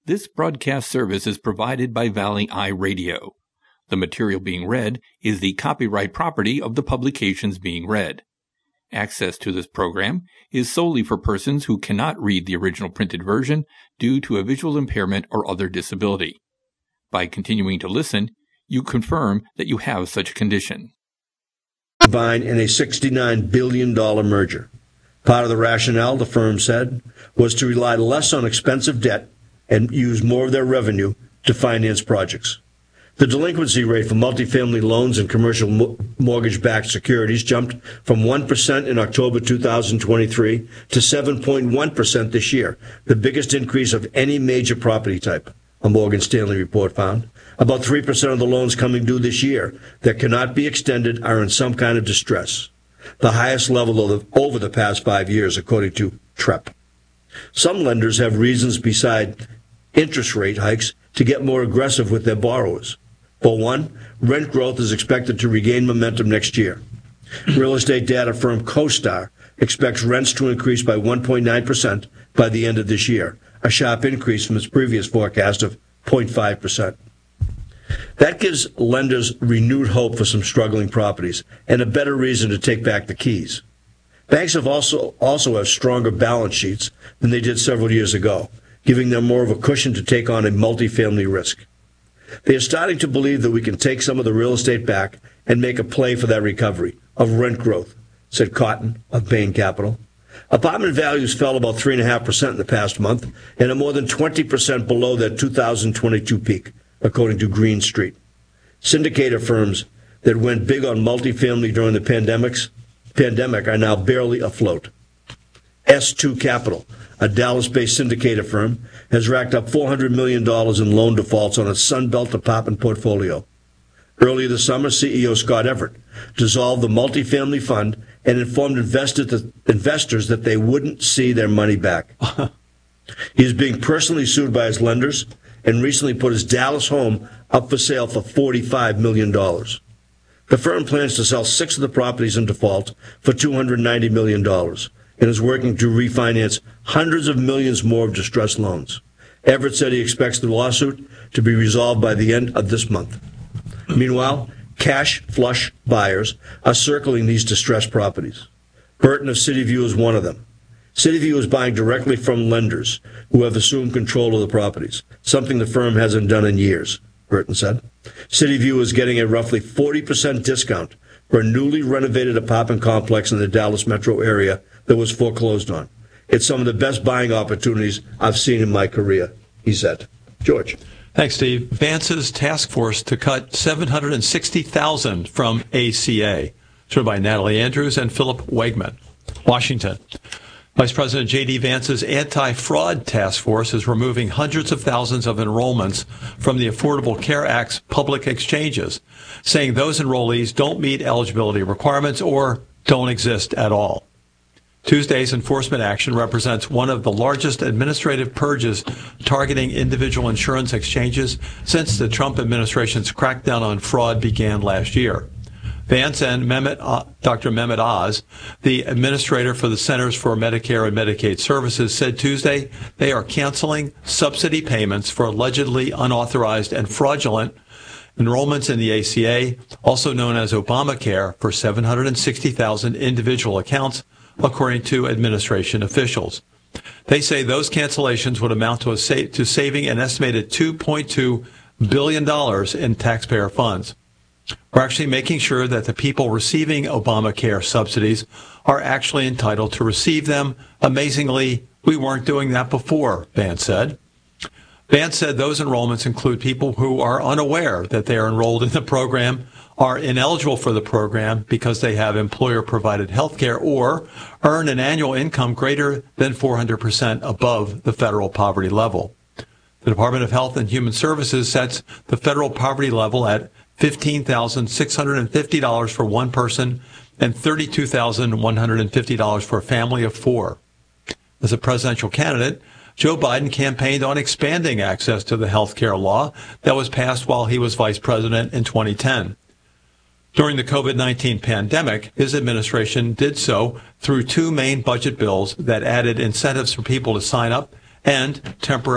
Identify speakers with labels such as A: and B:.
A: This broadcast service is provided by Valley Eye Radio. The material being read is the copyright property of the publications being read. Access to this program is solely for persons who cannot read the original printed version due to a visual impairment or other disability. By continuing to listen, you confirm that you have such a condition.
B: Combined in a $69 billion merger. Part of the rationale, the firm said, was to rely less on expensive debt and use more of their revenue to finance projects. The delinquency rate for multifamily loans and commercial mortgage-backed securities jumped from 1% in October 2023 to 7.1% this year, the biggest increase of any major property type, a Morgan Stanley report found. About 3% of the loans coming due this year that cannot be extended are in some kind of distress, the highest level over the past 5 years, according to TREP. Some lenders have reasons beside interest rate hikes to get more aggressive with their borrowers. For one, rent growth is expected to regain momentum next year. Real estate data firm CoStar expects rents to increase by 1.9% by the end of this year, a sharp increase from its previous forecast of 0.5%. That gives lenders renewed hope for some struggling properties and a better reason to take back the keys. Banks have also have stronger balance sheets than they did several years ago, giving them more of a cushion to take on a multifamily risk. They are starting to believe that we can take some of the real estate back and make a play for that recovery of rent growth, said Cotton of Bain Capital. Apartment values fell about 3.5% in the past month and are more than 20% below their 2022 peak, according to Green Street. Syndicator firms that went big on multifamily during the pandemic are now barely afloat. S2 Capital, a Dallas-based syndicator firm, has racked up $400 million in loan defaults on its Sunbelt apartment portfolio. Earlier this summer, CEO Scott Everett dissolved the multifamily fund and informed investors that they wouldn't see their money back. He is being personally sued by his lenders and recently put his Dallas home up for sale for $45 million. The firm plans to sell 6 of the properties in default for $290 million and is working to refinance hundreds of millions more of distressed loans. Everett said he expects the lawsuit to be resolved by the end of this month. Meanwhile, cash flush buyers are circling these distressed properties. Burton of CityView is one of them. CityView is buying directly from lenders who have assumed control of the properties, something the firm hasn't done in years, Burton said. CityView is getting a roughly 40% discount for a newly renovated apartment complex in the Dallas metro area that was foreclosed on. It's some of the best buying opportunities I've seen in my career, he said. George.
C: Thanks, Steve. Vance's task force to cut $760,000 from ACA, served by Natalie Andrews and Philip Wegman. Washington. Vice President J.D. Vance's anti-fraud task force is removing hundreds of thousands of enrollments from the Affordable Care Act's public exchanges, saying those enrollees don't meet eligibility requirements or don't exist at all. Tuesday's enforcement action represents one of the largest administrative purges targeting individual insurance exchanges since the Trump administration's crackdown on fraud began last year. Vance and Dr. Mehmet Oz, the administrator for the Centers for Medicare and Medicaid Services, said Tuesday they are canceling subsidy payments for allegedly unauthorized and fraudulent enrollments in the ACA, also known as Obamacare, for 760,000 individual accounts, according to administration officials. They say those cancellations would amount to saving an estimated $2.2 billion in taxpayer funds. We're actually making sure that the people receiving Obamacare subsidies are actually entitled to receive them. Amazingly, we weren't doing that before, Vance said. Vance said those enrollments include people who are unaware that they are enrolled in the program, are ineligible for the program because they have employer-provided health care, or earn an annual income greater than 400% above the federal poverty level. The Department of Health and Human Services sets the federal poverty level at $15,650 for one person and $32,150 for a family of 4. As a presidential candidate, Joe Biden campaigned on expanding access to the health care law that was passed while he was vice president in 2010. During the COVID-19 pandemic, his administration did so through 2 main budget bills that added incentives for people to sign up and temporarily